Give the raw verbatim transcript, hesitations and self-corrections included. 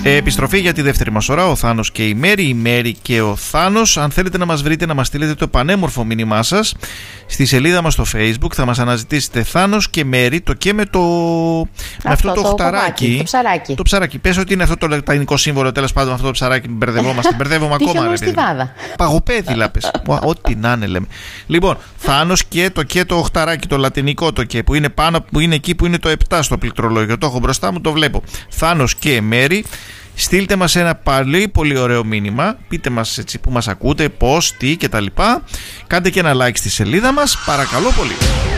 Ε, επιστροφή για τη δεύτερη μας ώρα, ο Θάνος και η Μέρη, η Μέρη και ο Θάνος. Αν θέλετε να μας βρείτε, να μας στείλετε το πανέμορφο μήνυμά σας στη σελίδα μας στο Facebook, θα μας αναζητήσετε Θάνος και Μέρη, το και με το αυτό, με αυτό το, το χταράκι. Το ψαράκι. Το ψαράκι. Πες ότι είναι αυτό το λατινικό σύμβολο, τέλος πάντων, αυτό το ψαράκι. Μπερδευόμαστε, μπερδεύομαι ακόμα. Ρε, στιβάδα. Παγοπέδιλα, πες. Ό,τι να είναι, λέμε. Λοιπόν, Θάνος και το και το χταράκι, το λατινικό το και, που είναι πάνω, που είναι εκεί που είναι το επτά στο πληκτρολόγιο. Το έχω μπροστά μου, το βλέπω. Θάνος και Μέρη. Στείλτε μας ένα πολύ πολύ ωραίο μήνυμα. Πείτε μας έτσι που μας ακούτε, πώς, τι κτλ. Κάντε και ένα like στη σελίδα μας, παρακαλώ πολύ.